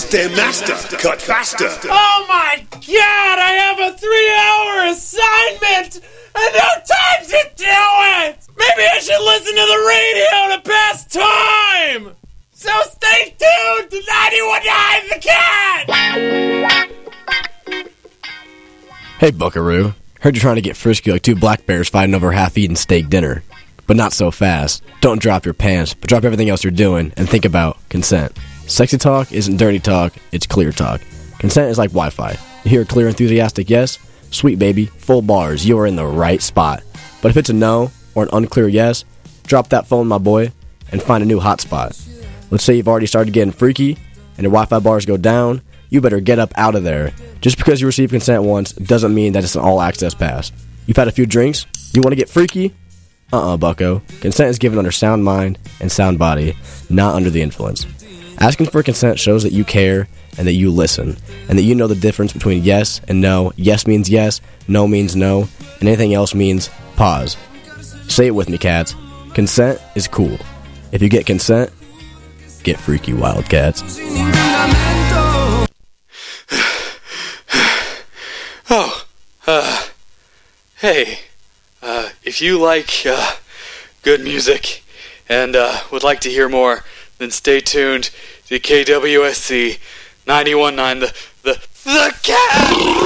Stairmaster, cut faster. Oh my god, I have a 3-hour assignment and no time to do it! Maybe I should listen to the radio to pass time! So stay tuned to 91.9 The Cat! Hey, Buckaroo. Heard you're trying to get frisky like two black bears fighting over half-eaten steak dinner. But not so fast. Don't drop your pants, but drop everything else you're doing and think about consent. Sexy talk isn't dirty talk, it's clear talk. Consent is like Wi-Fi. You hear a clear, enthusiastic yes? Sweet baby, full bars, you are in the right spot. But if it's a no, or an unclear yes, drop that phone, my boy, and find a new hotspot. Let's say you've already started getting freaky, and your Wi-Fi bars go down, you better get up out of there. Just because you receive consent once doesn't mean that it's an all-access pass. You've had a few drinks? You want to get freaky? Bucko. Consent is given under sound mind and sound body, not under the influence. Asking for consent shows that you care and that you listen, and that you know the difference between yes and no. Yes means yes, no means no, and anything else means pause. Say it with me, cats. Consent is cool. If you get consent, get freaky, wildcats. Hey, if you like good music and would like to hear more, then stay tuned to KWSC 91.9 The Cat!